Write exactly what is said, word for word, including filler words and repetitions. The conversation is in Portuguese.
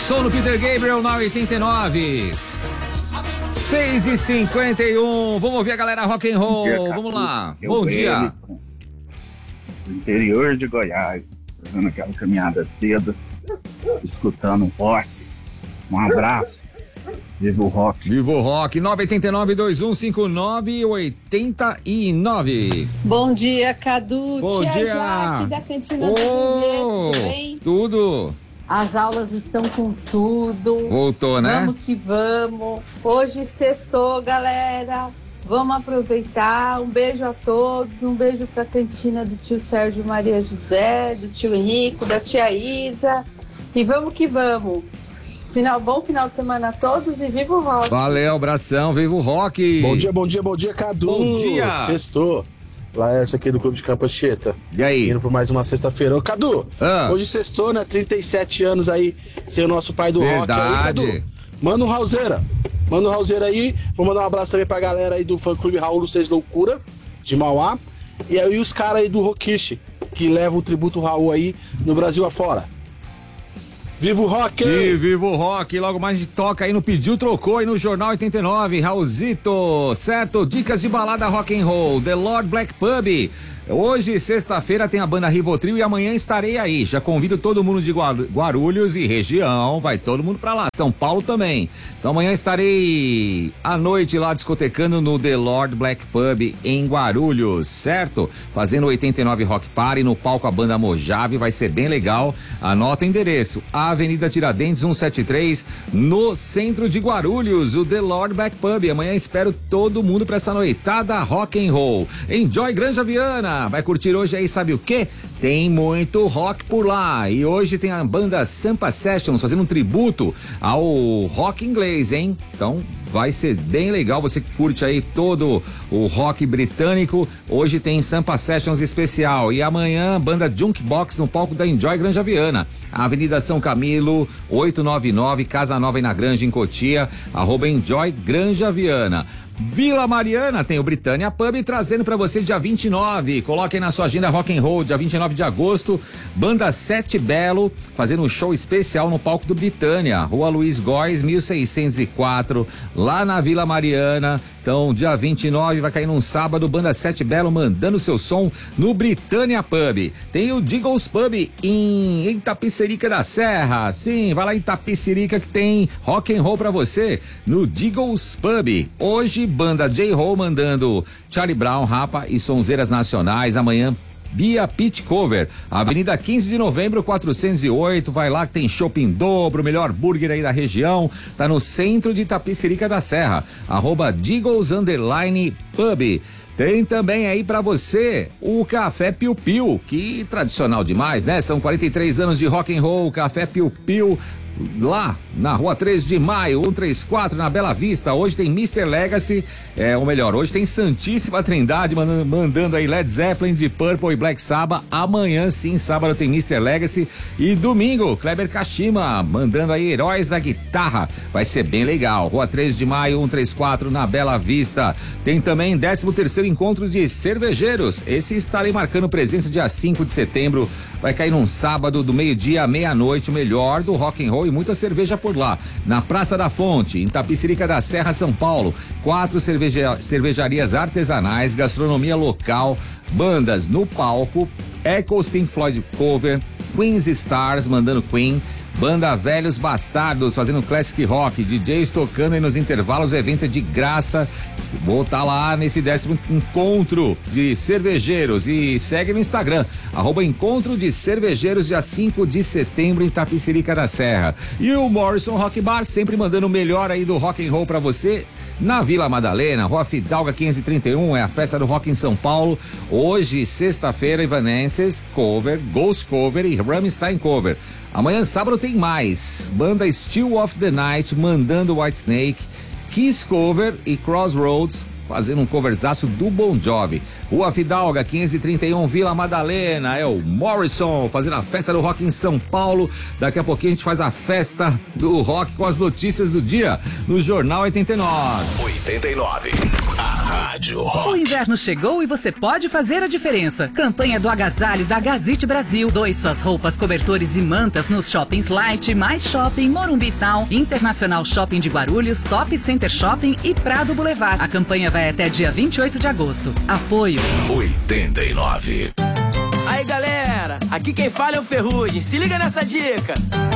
Som no Peter Gabriel na oitenta e nove. seis e cinquenta e um. Vamos ouvir a galera rock and roll. Dia, vamos lá. Eu Bom dia. Do interior de Goiás, fazendo aquela caminhada cedo, escutando rock. Um abraço. Viva o rock. Viva o rock. nove oito nove, dois um cinco nove, oito nove. Bom dia, Cadu. Bom Tia dia. Jaque da Cantina oh, do Cruzeiro, tudo bem? Tudo. As aulas estão com tudo. Voltou, né? Vamos que vamos. Hoje sextou, galera. Vamos aproveitar. Um beijo a todos. Um beijo pra cantina do tio Sérgio Maria José, do tio Henrico, da tia Isa. E vamos que vamos. Final, bom final de semana a todos e viva o rock. Valeu, abração, viva o rock. Bom dia, bom dia, bom dia, Cadu. Bom dia. Sextou. Laércio aqui do Clube de Campo Anchieta. E aí? Indo por mais uma sexta-feira. Ô, Cadu, ah. hoje sextou, né? trinta e sete anos aí, sem o nosso pai do Verdade. rock aí, Cadu. Manda um Raulzeira. Manda um Raulzeira aí. Vou mandar um abraço também pra galera aí do fã clube Raul Lucês Loucura, de Mauá. E aí os caras aí do Rockish, que levam o tributo Raul aí no Brasil afora. Viva o rock! E viva o rock! Logo mais a gente toca aí no Pediu, Trocou aí no Jornal oitenta e nove, Raulzito, certo? Dicas de balada rock and roll, The Lord Black Pub. Hoje, sexta-feira, tem a banda Rivotril e amanhã estarei aí. Já convido todo mundo de Guarulhos e região, vai todo mundo pra lá. São Paulo também. Então amanhã estarei à noite lá discotecando no The Lord Black Pub em Guarulhos, certo? Fazendo oitenta e nove Rock Party no palco a banda Mojave, vai ser bem legal. Anota o endereço, Avenida Tiradentes cento e setenta e três, no centro de Guarulhos, o The Lord Black Pub. Amanhã espero todo mundo pra essa noitada rock and roll. Enjoy Granja Viana. Vai curtir hoje aí, sabe o quê? Tem muito rock por lá. E hoje tem a banda Sampa Sessions fazendo um tributo ao rock inglês, hein? Então vai ser bem legal. Você que curte aí todo o rock britânico. Hoje tem Sampa Sessions especial. E amanhã, banda Junkbox no palco da Enjoy Granja Viana. Avenida São Camilo, oitocentos e noventa e nove, Casa Nova e na Granja, em Cotia. Arroba Enjoy Granja Viana. Vila Mariana tem o Britannia Pub trazendo pra você dia vinte e nove. Coloque aí na sua agenda rock and roll, dia vinte e nove de agosto. Banda Sete Belo fazendo um show especial no palco do Britannia, Rua Luiz Góes, mil seiscentos e quatro, lá na Vila Mariana. Então, dia vinte e nove vai cair num sábado, Banda Sete Belo mandando seu som no Britannia Pub. Tem o Diggles Pub em Itapecerica da Serra. Sim, vai lá em Itapecerica que tem rock and roll pra você no Diggles Pub. Hoje banda J-Ho mandando Charlie Brown, Rapa e Sonzeiras Nacionais. Amanhã Bia Pit Cover, Avenida quinze de novembro, quatrocentos e oito. Vai lá que tem shopping dobro, melhor burger aí da região. Tá no centro de Itapecerica da Serra. Arroba Diggles Underline Pub. Tem também aí pra você o Café Piu Piu, que tradicional demais, né? São quarenta e três anos de rock and roll, Café Piu Piu. Lá na rua três de maio, cento e trinta e quatro, na Bela Vista. Hoje tem mister Legacy, é, ou melhor, hoje tem Santíssima Trindade mandando, mandando aí Led Zeppelin, de Purple e Black Sabbath. Amanhã sim, sábado tem mister Legacy. E domingo, Kleber Kashima mandando aí Heróis da Guitarra. Vai ser bem legal. Rua três de maio, cento e trinta e quatro, na Bela Vista. Tem também décimo terceiro encontro de cervejeiros. Esse estarei marcando presença dia cinco de setembro. Vai cair num sábado do meio-dia à meia-noite, o melhor do rock and roll e muita cerveja por lá. Na Praça da Fonte, em Itapecerica da Serra, São Paulo. Quatro cerveja, cervejarias artesanais, gastronomia local, bandas no palco, Echoes Pink Floyd Cover, Queen's Stars mandando Queen, banda Velhos Bastardos fazendo classic rock, D Js tocando aí nos intervalos, o evento é de graça. Vou estar tá lá nesse décimo encontro de cervejeiros e segue no Instagram, arroba Encontro de Cervejeiros, dia cinco de setembro em Itapecerica da Serra. E o Morrison Rock Bar sempre mandando o melhor aí do rock and roll pra você. Na Vila Madalena, Rua Fidalga quinhentos e trinta e um, é a festa do rock em São Paulo. Hoje, sexta-feira, Evanescence Cover, Ghost Cover e Rammstein Cover. Amanhã, sábado, tem mais. Banda Still of the Night mandando Whitesnake, Kiss Cover e Crossroads fazendo um coverzaço do Bon Jovi. Rua Fidalga quinhentos e trinta e um, Vila Madalena, é o Morrison fazendo a festa do rock em São Paulo. Daqui a pouquinho a gente faz a festa do rock com as notícias do dia no Jornal oitenta e nove. oitenta e nove. A Rádio Rock. O inverno chegou e você pode fazer a diferença. Campanha do agasalho da Gazite Brasil. Doe suas roupas, cobertores e mantas nos shoppings Light, Mais Shopping, Morumbi Town, Internacional Shopping de Guarulhos, Top Center Shopping e Prado Boulevard. A campanha vai até dia vinte e oito de agosto. Apoio oitenta e nove. Aí galera, aqui quem fala é o Ferrugem. Se liga nessa dica.